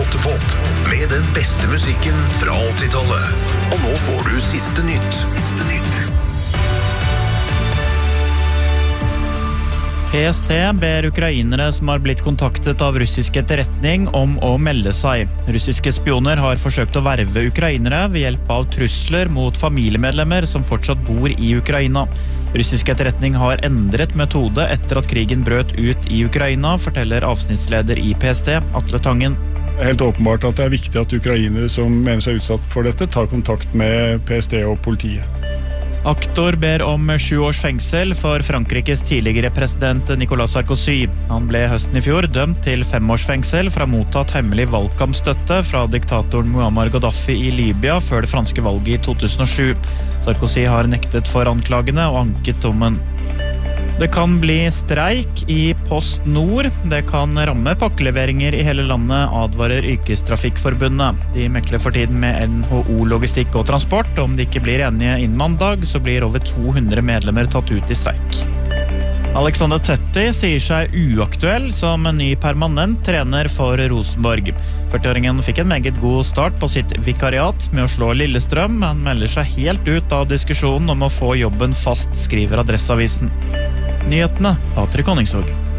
Teaterpop med den beste musikken fra 80-tallet. Og nå får du siste nytt. PST ber ukrainere som har blitt kontaktet av russisk etterretning om å melde seg. Russiske spioner har forsøkt å verve ukrainere ved hjelp av trusler mot familiemedlemmer som fortsatt bor i Ukraina. Russisk etterretning har endret metode etter at krigen brøt ut i Ukraina, forteller avsnittsleder i PST, Atle Tangen. Det er helt åpenbart at det er viktig at ukrainere som mener seg utsatt for dette, tar kontakt med PST og politiet. Aktor ber om 7 års fengsel for Frankrikes tidligere president Nicolas Sarkozy. Han ble høsten i fjor dømt til 5 års fengsel for å ha mottatt hemmelig valgkampstøtte fra diktatoren Muammar Gaddafi i Libya før det franske valget i 2007. Sarkozy har nektet for anklagene og anket dommen. Det kan bli streik i Post Nord. Det kan ramme pakkeleveringer i hele landet, advarer Yrkestrafikkforbundet. De mekler for tiden med NHO Logistikk og Transport. Om de ikke blir enige innen mandag, så blir over 200 medlemmer tatt ut i streik. Alexander Tetti sier seg uaktuell som en ny permanent trener for Rosenborg. 40-åringen fikk en meget god start på sitt vikariat med å slå Lillestrøm, men melder seg helt ut av diskusjonen om å få jobben fast, skriver Adresseavisen. Nyhetene, Patrik Honningsvåg.